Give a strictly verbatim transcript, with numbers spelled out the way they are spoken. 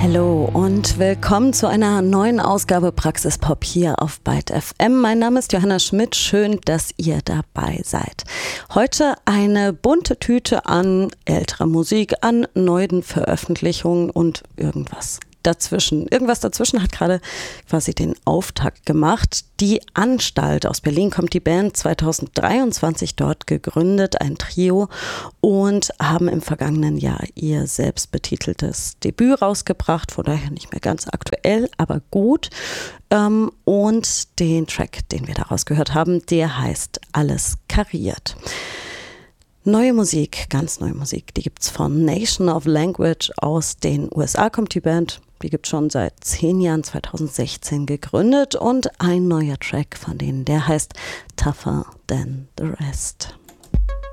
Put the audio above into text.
Hallo und willkommen zu einer neuen Ausgabe Praxis Pop hier auf Byte F M. Mein Name ist Johanna Schmidt, schön, dass ihr dabei seid. Heute eine bunte Tüte an älterer Musik, an neuen Veröffentlichungen und irgendwas dazwischen. Irgendwas dazwischen hat gerade quasi den Auftakt gemacht. Die Anstalt aus Berlin kommt, die Band zweitausenddreiundzwanzig dort gegründet, ein Trio, und haben im vergangenen Jahr ihr selbstbetiteltes Debüt rausgebracht, von daher nicht mehr ganz aktuell, aber gut. Und den Track, den wir daraus gehört haben, der heißt Alles kariert. Neue Musik, ganz neue Musik, die gibt's von Nation of Language aus den U S A, kommt die Band. Die gibt es schon seit zehn Jahren, zweitausendsechzehn gegründet, und ein neuer Track von denen, der heißt Tougher Than the Rest.